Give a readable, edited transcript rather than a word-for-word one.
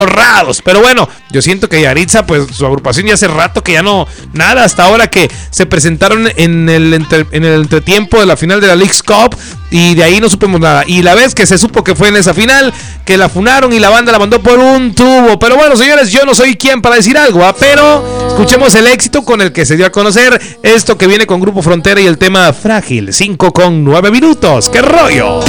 ahorrados. Pero bueno, yo siento que Yaritza, pues su agrupación ya hace rato que ya no, nada, hasta ahora que se presentaron en el entretiempo de la final de la Leagues Cup y de ahí no supimos nada. Y la vez que se supo que fue en esa final, que la funaron y la banda la mandó por un tubo. Pero bueno, señores, yo no soy quien para decir algo, pero escuchemos el éxito con el que se dio a conocer esto que viene con Grupo Frontera y el tema Frágil, 5 con 9 minutos. ¡Qué rollo!